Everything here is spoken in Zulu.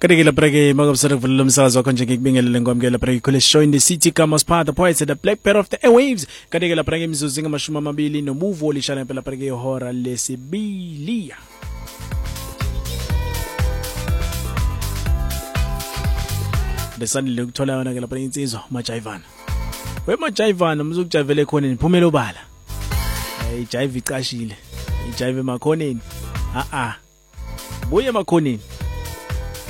Kadeke la brake magabusara kuvulela umsakazo wakho nje ngikubingelele ngomkela brake khole show in the city Camus Park the poets the black pair of the airwaves. Kadeke la brake imizuzu ngamashumi amabili nomuvu olishana impela brake ihora lesibili. Besandile ukuthola yona ke lapha insizwa Majayivana. We Majayivana muzukujavele khona niphumela obala. Jive icashile. Ijive emakhoneni. Buye emakhoneni.